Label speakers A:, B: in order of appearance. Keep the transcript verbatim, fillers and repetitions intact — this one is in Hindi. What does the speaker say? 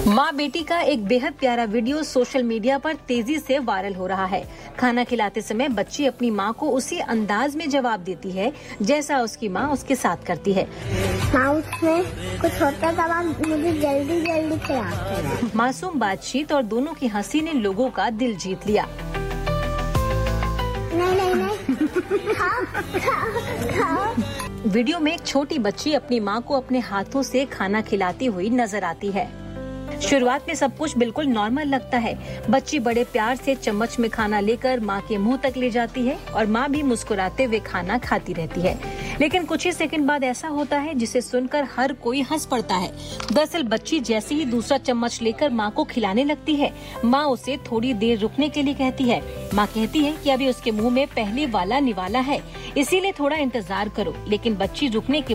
A: माँ बेटी का एक बेहद प्यारा वीडियो सोशल मीडिया पर तेजी से वायरल हो रहा है। खाना खिलाते समय बच्ची अपनी माँ को उसी अंदाज में जवाब देती है जैसा उसकी माँ उसके साथ करती है।
B: माँ उसमें कुछ होता था, मुझे जल्दी जल्दी खिलाती है।
A: मासूम बातचीत और दोनों की हंसी ने लोगों का दिल जीत लिया।
B: नहीं नहीं नहीं खाओ खाओ खाओ।
A: वीडियो में एक छोटी बच्ची अपनी माँ को अपने हाथों से खाना खिलाती हुई नजर आती है। शुरुआत में सब कुछ बिल्कुल नॉर्मल लगता है। बच्ची बड़े प्यार से चम्मच में खाना लेकर माँ के मुंह तक ले जाती है और माँ भी मुस्कुराते हुए खाना खाती रहती है। लेकिन कुछ ही सेकंड बाद ऐसा होता है जिसे सुनकर हर कोई हंस पड़ता है। दरअसल बच्ची जैसे ही दूसरा चम्मच लेकर माँ को खिलाने लगती है, माँ उसे थोड़ी देर रुकने के लिए कहती है। माँ कहती है कि अभी उसके मुंह में पहले वाला निवाला है, इसीलिए थोड़ा इंतजार करो। लेकिन बच्ची रुकने के